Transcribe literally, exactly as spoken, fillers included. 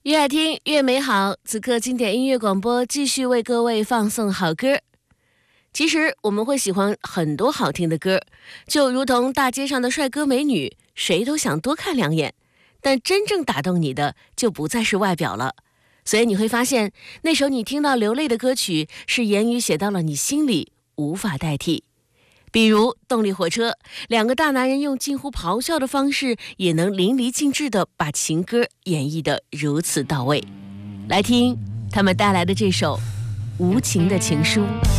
越爱听越美好，此刻经典音乐广播继续为各位放送好歌。其实我们会喜欢很多好听的歌，就如同大街上的帅哥美女，谁都想多看两眼，但真正打动你的就不再是外表了。所以你会发现，那首你听到流泪的歌曲，是言语写到了你心里，无法代替。比如动力火车，两个大男人用近乎咆哮的方式，也能淋漓尽致地把情歌演绎得如此到位。来听他们带来的这首《无情的情书》。